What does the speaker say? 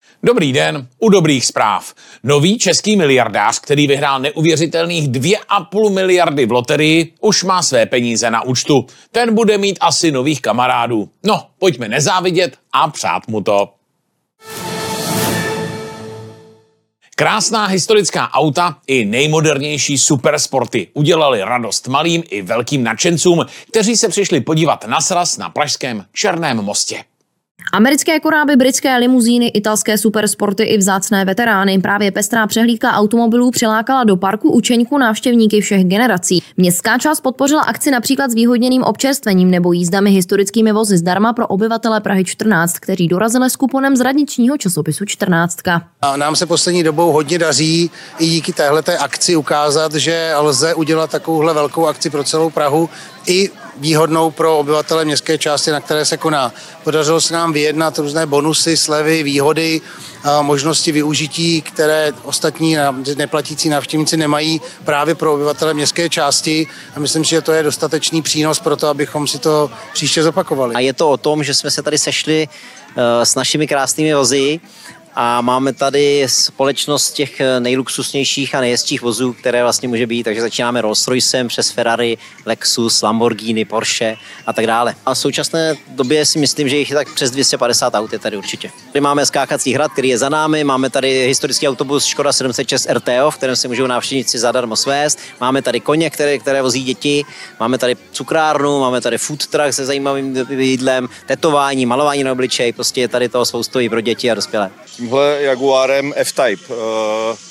Dobrý den, u dobrých zpráv. Nový český miliardář, který vyhrál neuvěřitelných 2,5 miliardy v loterii, už má své peníze na účtu. Ten bude mít asi nových kamarádů. No, pojďme nezávidět a přát mu to. Krásná historická auta i nejmodernější supersporty udělali radost malým i velkým nadšencům, kteří se přišli podívat na sraz na pražském Černém mostě. Americké koráby, britské limuzíny, italské supersporty i vzácné veterány. Právě pestrá přehlídka automobilů přilákala do parku Učeňku návštěvníky všech generací. Městská část podpořila akci například s výhodněným občerstvením nebo jízdami historickými vozy zdarma pro obyvatele Prahy 14, kteří dorazili s kuponem z radničního časopisu 14. A nám se poslední dobou hodně daří i díky téhleté akci ukázat, že lze udělat takovouhle velkou akci pro celou Prahu i výhodnou pro obyvatele městské části, na které se koná. Podařilo se nám vyjednat různé bonusy, slevy, výhody, možnosti využití, které ostatní neplatící návštěvníci nemají právě pro obyvatele městské části. A myslím si, že to je dostatečný přínos pro to, abychom si to příště zopakovali. A je to o tom, že jsme se tady sešli s našimi krásnými vozy a máme tady společnost těch nejluxusnějších a nejjezdších vozů, které vlastně může být, takže začínáme Rolls-Roycem přes Ferrari, Lexus, Lamborghini, Porsche a tak dále. A v současné době si myslím, že jich je tak přes 250 aut je tady určitě. Tady máme skákací hrad, který je za námi, máme tady historický autobus Škoda 706 RTO, v kterém se můžou návštěvníci zadarmo svést, máme tady koně, které vozí děti, máme tady cukrárnu, máme tady food truck se zajímavým jídlem, tetování, malování na obličej, prostě je tady toho spoustu i pro děti a dospělé. Tímhle Jaguarem F-Type